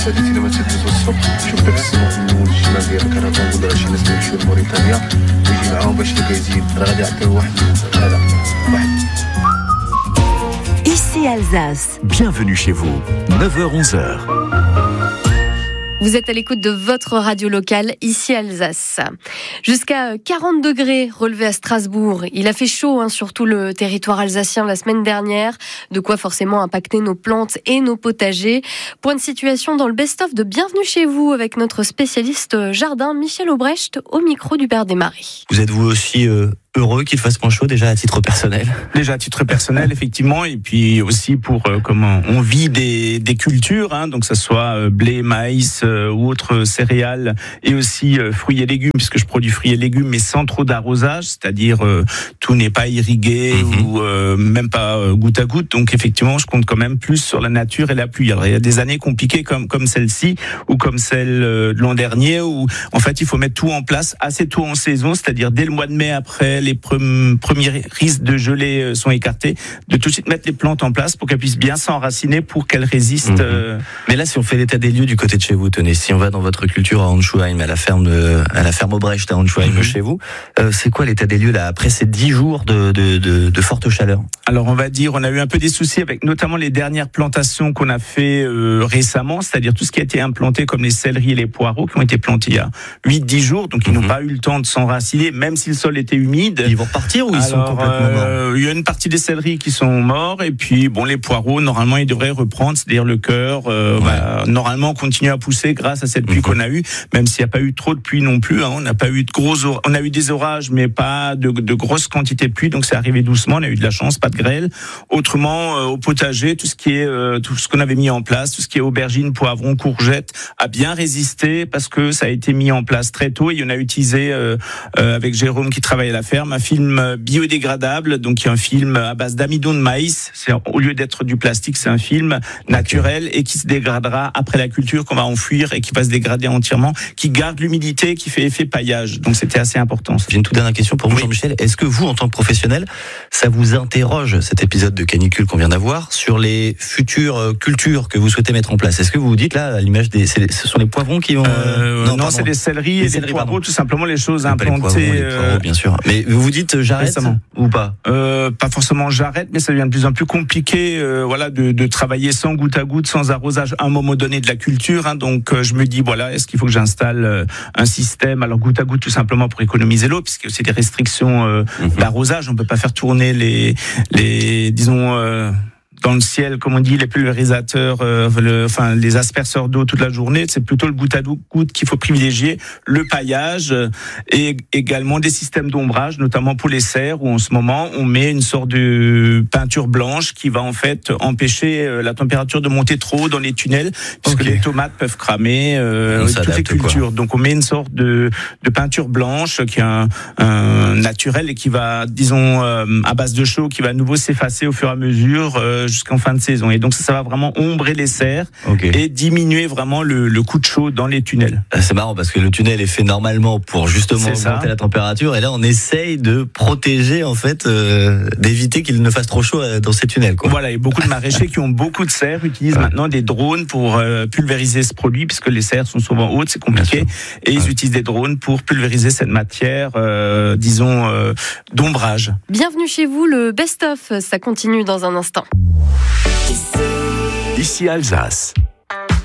سادتي لما تهدزوا السوق شوف داك السموح من الشمال ديال الكرفان ولا شي ناس كيمشيو لموريتانيا ويجي معاهم باش كيزيد راه غادي يعطيو واحد Ici Alsace. Bienvenue chez vous, 9h-11h. Vous êtes à l'écoute de votre radio locale, ici Alsace. Jusqu'à 40 degrés relevés à Strasbourg. Il a fait chaud sur tout le territoire alsacien la semaine dernière. De quoi forcément impacter nos plantes et nos potagers. Point de situation dans le best-of de Bienvenue chez vous avec notre spécialiste jardin Michel Aubrecht au micro du Père des Marais. Vous êtes vous aussi heureux qu'il fasse moins chaud déjà à titre personnel? Déjà à titre personnel effectivement, et puis aussi pour comment on vit des cultures, donc que ce soit blé, maïs ou autres céréales, et aussi fruits et légumes, puisque je produis fruits et légumes mais sans trop d'arrosage, c'est-à-dire tout n'est pas irrigué ou même pas goutte à goutte, donc effectivement je compte quand même plus sur la nature et la pluie. Alors il y a des années compliquées comme celle-ci ou comme celle de l'an dernier où en fait il faut mettre tout en place assez tôt en saison, c'est-à-dire dès le mois de mai, après les premiers risques de gelée sont écartés, de tout de suite mettre les plantes en place pour qu'elles puissent bien s'enraciner, pour qu'elles résistent. Mais là, si on fait l'état des lieux du côté de chez vous, tenez, si on va dans votre culture à Anschuheim, à la ferme Aubrecht à Anschuheim chez vous, c'est quoi l'état des lieux là après ces 10 jours de forte chaleur? Alors on va dire, on a eu un peu des soucis avec notamment les dernières plantations qu'on a fait récemment, c'est-à-dire tout ce qui a été implanté comme les céleris et les poireaux qui ont été plantés il y a 8-10 jours, donc ils n'ont pas eu le temps de s'enraciner, même si le sol était humide. Ils vont repartir ou ils sont complètement morts? Il y a une partie des céleris qui sont morts, et puis bon, les poireaux normalement ils devraient reprendre, c'est-à-dire le cœur normalement continue à pousser grâce à cette pluie qu'on a eue, même s'il n'y a pas eu trop de pluie non plus, on n'a pas eu de on a eu des orages mais pas de grosses quantités de pluie, donc c'est arrivé doucement, on a eu de la chance, pas de grêle. Autrement au potager, tout ce qu'on avait mis en place, tout ce qui est aubergines, poivrons, courgettes a bien résisté parce que ça a été mis en place très tôt, et on a utilisé avec Jérôme qui travaille à la ferme un film biodégradable, donc il y a un film à base d'amidon de maïs, au lieu d'être du plastique, c'est un film naturel et qui se dégradera après la culture, qu'on va enfouir et qui va se dégrader entièrement, qui garde l'humidité, qui fait effet paillage, donc c'était assez important. J'ai une toute dernière question pour vous, Jean-Michel. Est-ce que vous, en tant que professionnel, ça vous interroge, cet épisode de canicule qu'on vient d'avoir, sur les futures cultures que vous souhaitez mettre en place? Est-ce que vous vous dites là, à l'image ce sont les poivrons qui vont... non, c'est les céleris et les poireaux, tout simplement les choses implantées. Les poivrons, bien sûr. Mais vous vous dites j'arrête ou pas? Pas forcément j'arrête, mais ça devient de plus en plus compliqué de travailler sans goutte à goutte, sans arrosage à un moment donné de la culture, donc je me dis est-ce qu'il faut que j'installe un système, alors goutte à goutte tout simplement pour économiser l'eau, puisque c'est des restrictions d'arrosage, on peut pas faire tourner les disons dans le ciel, comme on dit, les pulvérisateurs, les asperceurs d'eau toute la journée. C'est plutôt le goutte à goutte qu'il faut privilégier, le paillage et également des systèmes d'ombrage, notamment pour les serres, où en ce moment on met une sorte de peinture blanche qui va en fait empêcher la température de monter trop haut dans les tunnels, puisque les tomates peuvent cramer, toutes les cultures. Donc on met une sorte de peinture blanche qui est un naturel et qui va, disons, à base de chaux, qui va à nouveau s'effacer au fur et à mesure jusqu'en fin de saison, et donc ça va vraiment ombrer les serres et diminuer vraiment le coup de chaud dans les tunnels. C'est marrant parce que le tunnel est fait normalement pour justement augmenter la température, et là on essaye de protéger en fait, d'éviter qu'il ne fasse trop chaud dans ces tunnels, quoi. Voilà, et beaucoup de maraîchers qui ont beaucoup de serres utilisent maintenant des drones pour pulvériser ce produit, puisque les serres sont souvent hautes, c'est compliqué, et ils utilisent des drones pour pulvériser cette matière, disons, d'ombrage. Bienvenue chez vous, le best-of, ça continue dans un instant. Ici Alsace.